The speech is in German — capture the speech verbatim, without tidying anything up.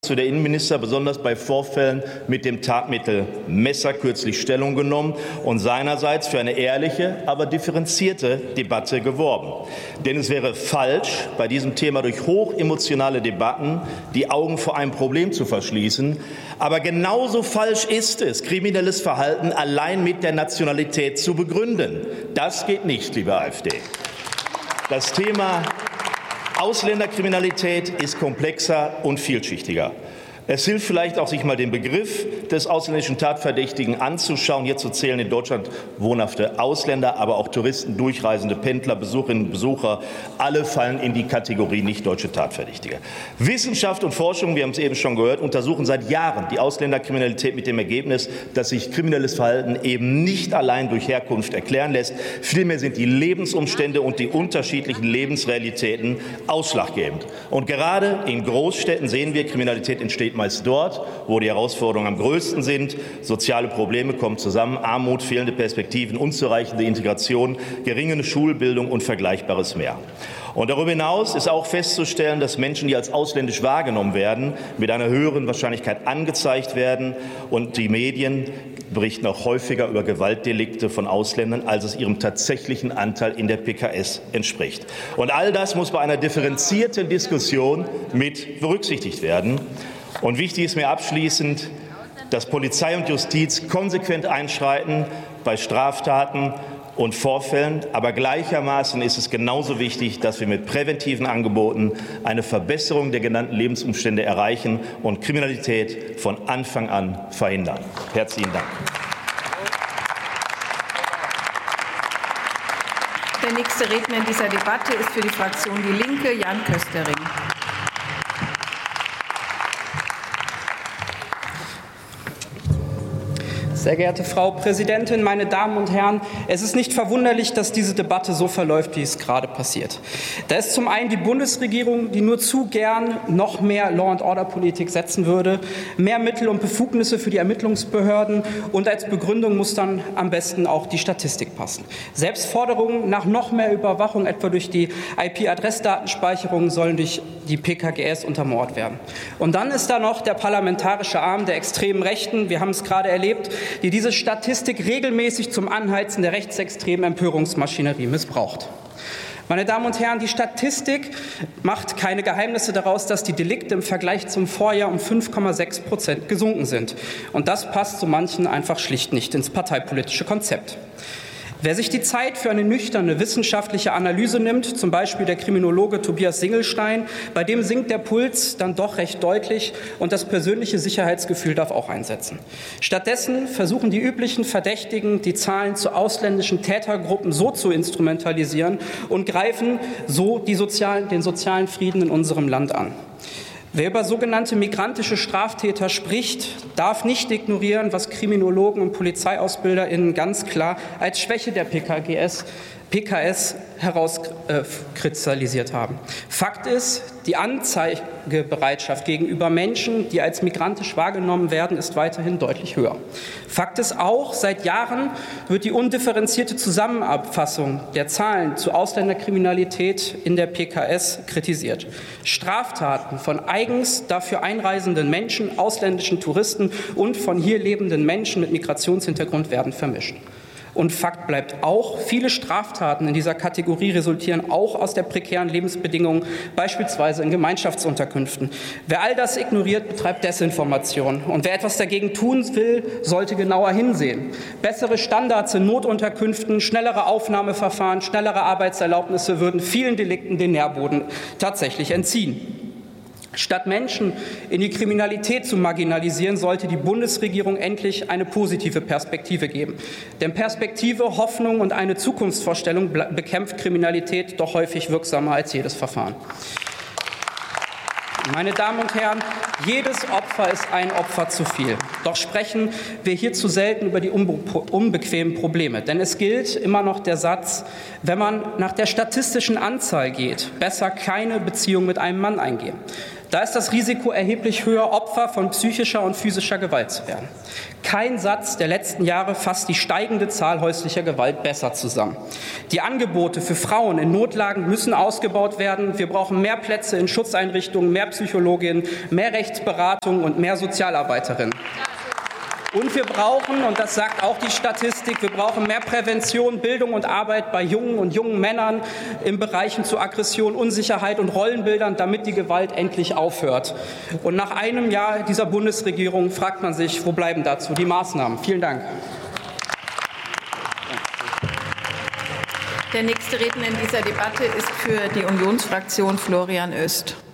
Zu der Innenminister besonders bei Vorfällen mit dem Tatmittel Messer kürzlich Stellung genommen und seinerseits für eine ehrliche, aber differenzierte Debatte geworben. Denn es wäre falsch, bei diesem Thema durch hochemotionale Debatten die Augen vor einem Problem zu verschließen. Aber genauso falsch ist es, kriminelles Verhalten allein mit der Nationalität zu begründen. Das geht nicht, liebe AfD. Das Thema Ausländerkriminalität ist komplexer und vielschichtiger. Es hilft vielleicht auch, sich mal den Begriff des ausländischen Tatverdächtigen anzuschauen. Hierzu zählen in Deutschland wohnhafte Ausländer, aber auch Touristen, durchreisende Pendler, Besucherinnen und Besucher. Alle fallen in die Kategorie nicht-deutsche Tatverdächtige. Wissenschaft und Forschung, wir haben es eben schon gehört, untersuchen seit Jahren die Ausländerkriminalität mit dem Ergebnis, dass sich kriminelles Verhalten eben nicht allein durch Herkunft erklären lässt. Vielmehr sind die Lebensumstände und die unterschiedlichen Lebensrealitäten ausschlaggebend. Und gerade in Großstädten sehen wir, Kriminalität entsteht meist dort, wo die Herausforderungen am größten sind. Soziale Probleme kommen zusammen, Armut, fehlende Perspektiven, unzureichende Integration, geringe Schulbildung und Vergleichbares mehr. Und darüber hinaus ist auch festzustellen, dass Menschen, die als ausländisch wahrgenommen werden, mit einer höheren Wahrscheinlichkeit angezeigt werden. Und die Medien berichten auch häufiger über Gewaltdelikte von Ausländern, als es ihrem tatsächlichen Anteil in der P K S entspricht. Und all das muss bei einer differenzierten Diskussion mit berücksichtigt werden. Und wichtig ist mir abschließend, dass Polizei und Justiz konsequent einschreiten bei Straftaten und Vorfällen. Aber gleichermaßen ist es genauso wichtig, dass wir mit präventiven Angeboten eine Verbesserung der genannten Lebensumstände erreichen und Kriminalität von Anfang an verhindern. Herzlichen Dank. Der nächste Redner in dieser Debatte ist für die Fraktion Die Linke Jan Köstering. Sehr geehrte Frau Präsidentin, meine Damen und Herren! Es ist nicht verwunderlich, dass diese Debatte so verläuft, wie es gerade passiert. Da ist zum einen die Bundesregierung, die nur zu gern noch mehr Law-and-Order-Politik setzen würde, mehr Mittel und Befugnisse für die Ermittlungsbehörden, und als Begründung muss dann am besten auch die Statistik passen. Selbst Forderungen nach noch mehr Überwachung, etwa durch die I P-Adressdatenspeicherung, sollen durch die P K G S untermauert werden. Und dann ist da noch der parlamentarische Arm der extremen Rechten, wir haben es gerade erlebt, die diese Statistik regelmäßig zum Anheizen der rechtsextremen Empörungsmaschinerie missbraucht. Meine Damen und Herren, die Statistik macht keine Geheimnisse daraus, dass die Delikte im Vergleich zum Vorjahr um fünf Komma sechs Prozent gesunken sind. Und das passt so manchen einfach schlicht nicht ins parteipolitische Konzept. Wer sich die Zeit für eine nüchterne wissenschaftliche Analyse nimmt, zum Beispiel der Kriminologe Tobias Singelstein, bei dem sinkt der Puls dann doch recht deutlich und das persönliche Sicherheitsgefühl darf auch einsetzen. Stattdessen versuchen die üblichen Verdächtigen, die Zahlen zu ausländischen Tätergruppen so zu instrumentalisieren und greifen so die sozialen, den sozialen Frieden in unserem Land an. Wer über sogenannte migrantische Straftäter spricht, darf nicht ignorieren, was Kriminologen und PolizeiausbilderInnen ganz klar als Schwäche der P K G S, P K S herauskristallisiert haben. Fakt ist, die Anzeigebereitschaft gegenüber Menschen, die als migrantisch wahrgenommen werden, ist weiterhin deutlich höher. Fakt ist auch, seit Jahren wird die undifferenzierte Zusammenfassung der Zahlen zu Ausländerkriminalität in der P K S kritisiert. Straftaten von eigens dafür einreisenden Menschen, ausländischen Touristen und von hier lebenden Menschen mit Migrationshintergrund werden vermischt. Und Fakt bleibt auch, viele Straftaten in dieser Kategorie resultieren auch aus der prekären Lebensbedingungen, beispielsweise in Gemeinschaftsunterkünften. Wer all das ignoriert, betreibt Desinformation. Und wer etwas dagegen tun will, sollte genauer hinsehen. Bessere Standards in Notunterkünften, schnellere Aufnahmeverfahren, schnellere Arbeitserlaubnisse würden vielen Delikten den Nährboden tatsächlich entziehen. Statt Menschen in die Kriminalität zu marginalisieren, sollte die Bundesregierung endlich eine positive Perspektive geben. Denn Perspektive, Hoffnung und eine Zukunftsvorstellung bekämpft Kriminalität doch häufig wirksamer als jedes Verfahren. Meine Damen und Herren, jedes Opfer ist ein Opfer zu viel. Doch sprechen wir hier zu selten über die unbequemen Probleme. Denn es gilt immer noch der Satz, wenn man nach der statistischen Anzahl geht, besser keine Beziehung mit einem Mann eingehen. Da ist das Risiko erheblich höher, Opfer von psychischer und physischer Gewalt zu werden. Kein Satz der letzten Jahre fasst die steigende Zahl häuslicher Gewalt besser zusammen. Die Angebote für Frauen in Notlagen müssen ausgebaut werden. Wir brauchen mehr Plätze in Schutzeinrichtungen, mehr Psychologinnen, mehr Rechtsberatung und mehr Sozialarbeiterinnen. Und wir brauchen, und das sagt auch die Statistik, wir brauchen mehr Prävention, Bildung und Arbeit bei jungen und jungen Männern in Bereichen zu Aggression, Unsicherheit und Rollenbildern, damit die Gewalt endlich aufhört. Und nach einem Jahr dieser Bundesregierung fragt man sich, wo bleiben dazu die Maßnahmen? Vielen Dank. Der nächste Redner in dieser Debatte ist für die Unionsfraktion Florian Oest.